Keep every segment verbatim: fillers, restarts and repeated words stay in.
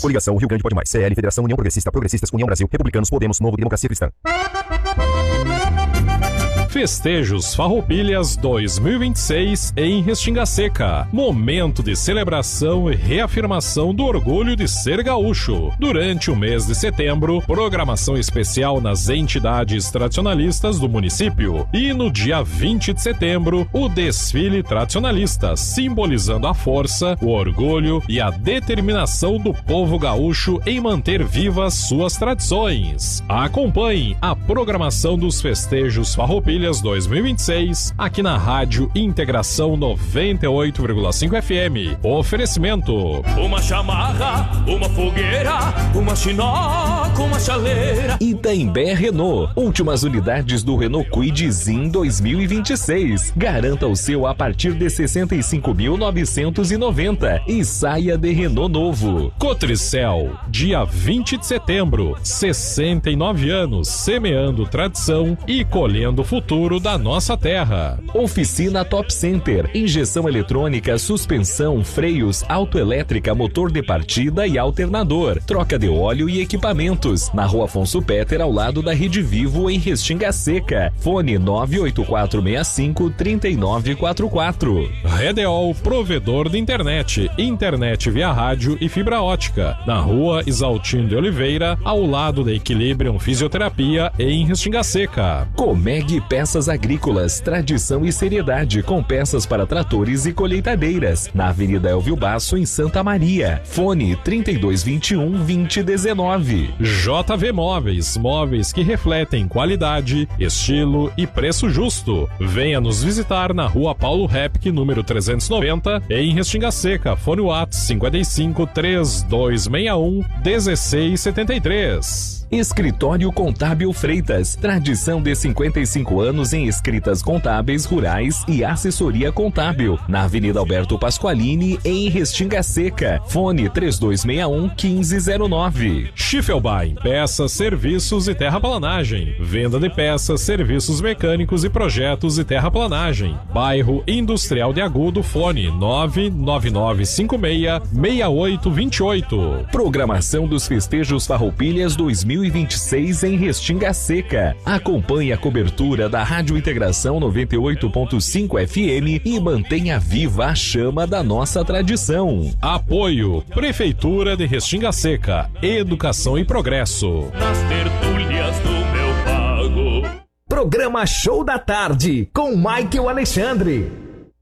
Coligação Rio Grande Pode Mais. C L, Federação União Progressista, Progressistas, União Brasil, Republicanos, Podemos, Novo, Democracia Cristã. Festejos Farroupilhas dois mil e vinte e seis em Restinga Seca. Momento de celebração e reafirmação do orgulho de ser gaúcho. Durante o mês de setembro, programação especial nas entidades tradicionalistas do município. E no dia vinte de setembro, o desfile tradicionalista, simbolizando a força, o orgulho e a determinação do povo gaúcho em manter vivas suas tradições. Acompanhe a programação dos festejos Farroupilhas dois mil e vinte e seis, aqui na Rádio Integração noventa e oito vírgula cinco F M. Oferecimento: uma chamarra, uma fogueira, uma chinoca, uma chaleira. Itaimbé Renault. Últimas unidades do Renault Kwid Zin dois mil e vinte e seis. Garanta o seu a partir de sessenta e cinco mil novecentos e noventa e saia de Renault novo. Cotricel, dia vinte de setembro, sessenta e nove anos, semeando tradição e colhendo o futuro da nossa terra. Oficina Top Center, injeção eletrônica, suspensão, freios, autoelétrica, motor de partida e alternador, troca de óleo e equipamentos, na Rua Afonso Petter, ao lado da Rede Vivo, em Restinga Seca. Fone nove oito quatro seis cinco, três nove quatro quatro. Redeol, provedor de internet, internet via rádio e fibra ótica, na Rua Isaltino de Oliveira, ao lado da Equilibrium Fisioterapia, em Restinga Seca. Comeg Peças Agrícolas, tradição e seriedade com peças para tratores e colheitadeiras, na Avenida Elvio Basso, em Santa Maria. Fone trinta e dois vinte e um, vinte dezenove. J V Móveis, móveis que refletem qualidade, estilo e preço justo. Venha nos visitar na Rua Paulo Repke, número trezentos e noventa, em Restinga Seca. Fone WhatsApp cinquenta e cinco, três dois seis um, um seis sete três. Escritório Contábil Freitas, tradição de cinquenta e cinco anos em escritas contábeis rurais e assessoria contábil, na Avenida Alberto Pasqualini, em Restinga Seca. Fone três dois seis um, um cinco zero nove. Schiffelbein, peças, serviços e terraplanagem. Venda de peças, serviços mecânicos e projetos de terraplanagem. Bairro Industrial de Agudo. Fone nove nove nove cinco seis, seis oito dois oito. Programação dos festejos Farroupilhas dois mil e vinte e seis em Restinga Seca. Acompanhe a cobertura da Rádio Integração noventa e oito ponto cinco F M e mantenha viva a chama da nossa tradição. Apoio: Prefeitura de Restinga Seca, Educação e Progresso. Nas tertúlias do meu pago. Programa Show da Tarde com Michael Alexandre.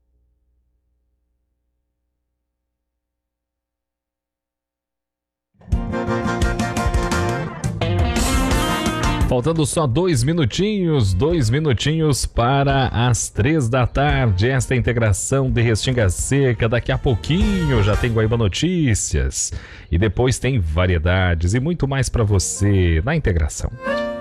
Faltando só dois minutinhos, dois minutinhos para as três da tarde. Esta integração de Restinga Seca. Daqui a pouquinho já tem Guaíba Notícias. E depois tem variedades e muito mais para você na integração.